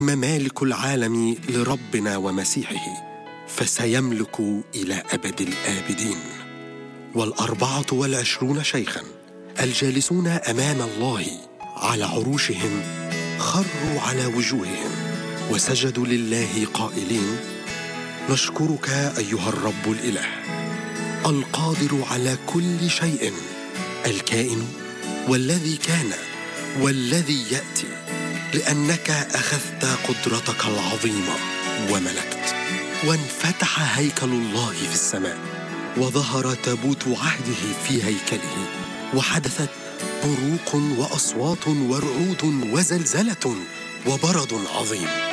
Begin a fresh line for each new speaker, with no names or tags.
ممالك العالم لربنا ومسيحه، فسيملك إلى أبد الآبدين. 24 شيخاً الجالسون أمام الله على عروشهم خروا على وجوههم وسجدوا لله قائلين: نشكرك أيها الرب الإله القادر على كل شيء، الكائن والذي كان والذي يأتي، لأنك أخذت قدرتك العظيمة وملكت. وانفتح هيكل الله في السماء، وظهر تابوت عهده في هيكله، وحدثت بروق وأصوات ورعود وزلزلة وبرد عظيم.